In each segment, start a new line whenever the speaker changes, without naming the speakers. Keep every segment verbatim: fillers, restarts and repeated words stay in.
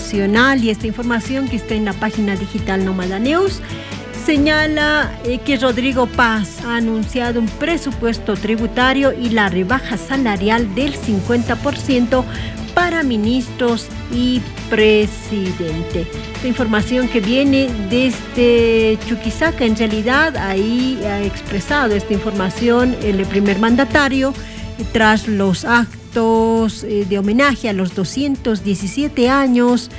nacional, y esta información que está en la página digital Nómada News señala eh, que Rodrigo Paz ha anunciado un presupuesto tributario y la rebaja salarial del cincuenta por ciento para ministros y presidente. Esta información que viene desde Chuquisaca, en realidad ahí ha expresado esta información el primer mandatario tras los actos eh, de homenaje a los doscientos diecisiete años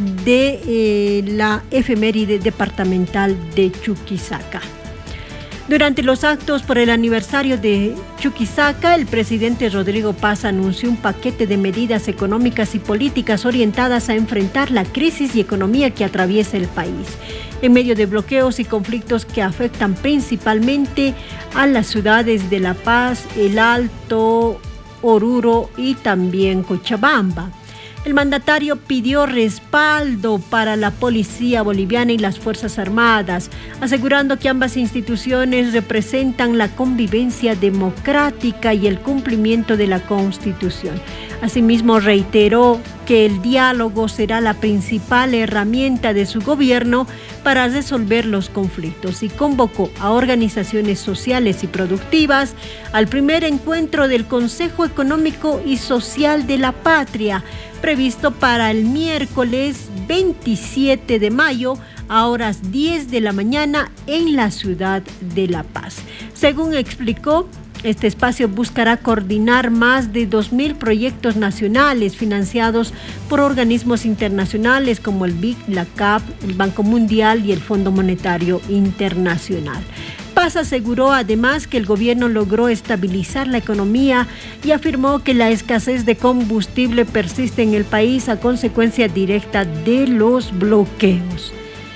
de eh, la efeméride departamental de Chuquisaca. Durante los actos por el aniversario de Chuquisaca, el presidente Rodrigo Paz anunció un paquete de medidas económicas y políticas orientadas a enfrentar la crisis y economía que atraviesa el país, en medio de bloqueos y conflictos que afectan principalmente a las ciudades de La Paz, El Alto, Oruro y también Cochabamba. El mandatario pidió respaldo para la policía boliviana y las Fuerzas Armadas, asegurando que ambas instituciones representan la convivencia democrática y el cumplimiento de la Constitución. Asimismo, reiteró que el diálogo será la principal herramienta de su gobierno para resolver los conflictos y convocó a organizaciones sociales y productivas al primer encuentro del Consejo Económico y Social de la Patria, previsto para el miércoles veintisiete de mayo a horas diez de la mañana en la ciudad de La Paz. Según explicó, este espacio buscará coordinar más de dos mil proyectos nacionales financiados por organismos internacionales como el B I C, la C A P, el Banco Mundial y el Fondo Monetario Internacional. Paz aseguró además que el gobierno logró estabilizar la economía y afirmó que la escasez de combustible persiste en el país a consecuencia directa de los bloqueos.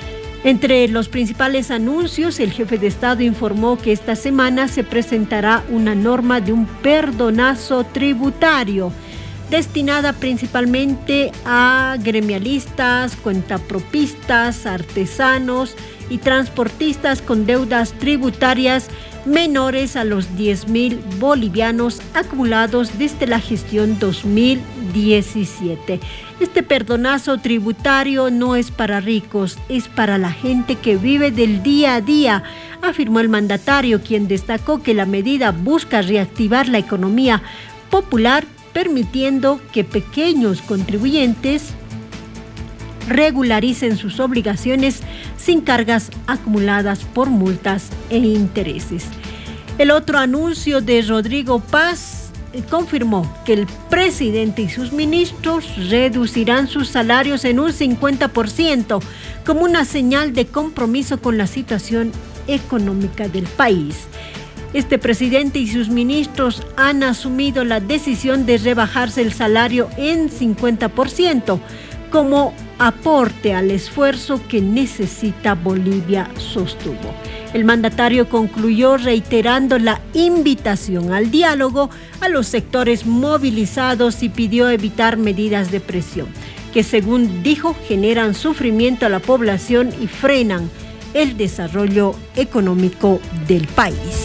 Entre los principales anuncios, el jefe de Estado informó que esta semana se presentará una norma de un perdonazo tributario destinada principalmente a gremialistas, cuentapropistas, artesanos y transportistas con deudas tributarias menores a los diez mil bolivianos acumulados desde la gestión dos mil diecisiete. Este perdonazo tributario no es para ricos, es para la gente que vive del día a día, afirmó el mandatario, quien destacó que la medida busca reactivar la economía popular, permitiendo que pequeños contribuyentes regularicen sus obligaciones sin cargas acumuladas por multas e intereses. El otro anuncio de Rodrigo Paz eh, confirmó que el presidente y sus ministros reducirán sus salarios en un cincuenta por ciento como una señal de compromiso con la situación económica del país. Este presidente y sus ministros han asumido la decisión de rebajarse el salario en cincuenta por ciento como aporte al esfuerzo que necesita Bolivia, sostuvo. El mandatario concluyó reiterando la invitación al diálogo a los sectores movilizados y pidió evitar medidas de presión, que según dijo generan sufrimiento a la población y frenan el desarrollo económico del país.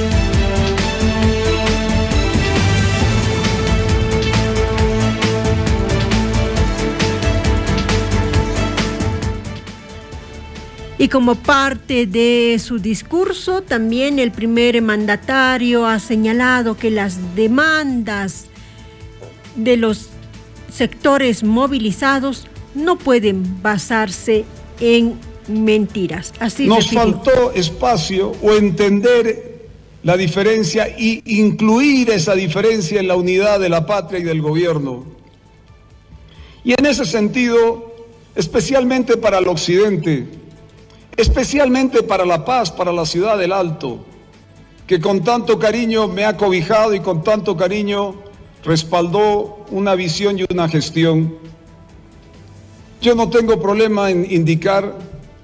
Y como parte de su discurso, también el primer mandatario ha señalado que las demandas de los sectores movilizados no pueden basarse en mentiras. Así
nos
refirió.
faltó espacio o entender la diferencia y incluir esa diferencia en la unidad de la patria y del gobierno. Y en ese sentido, especialmente para el occidente, especialmente para La Paz, para la ciudad del Alto, que con tanto cariño me ha cobijado y con tanto cariño respaldó una visión y una gestión. Yo no tengo problema en indicar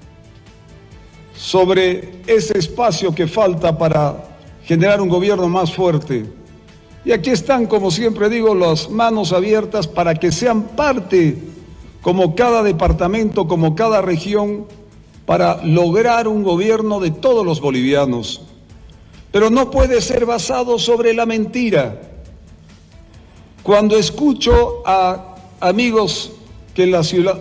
sobre ese espacio que falta para generar un gobierno más fuerte. Y aquí están, como siempre digo, las manos abiertas para que sean parte, como cada departamento, como cada región, para lograr un gobierno de todos los bolivianos. Pero no puede ser basado sobre la mentira. Cuando escucho a amigos que en la ciudad,